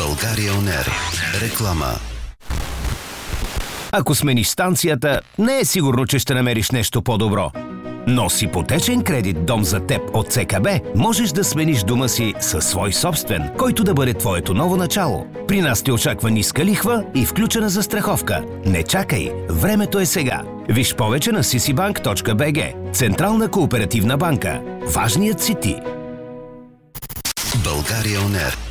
България ОНЕР. Реклама. Ако смениш станцията, не е сигурно, че ще намериш нещо по-добро. Но с ипотечен кредит «Дом за теб» от ЦКБ можеш да смениш дома си със свой собствен, който да бъде твоето ново начало. При нас те очаква ниска лихва и включена застраховка. Не чакай, времето е сега. Виж повече на ccbank.bg. Централна кооперативна банка. Важният си ти. България ОНЕР.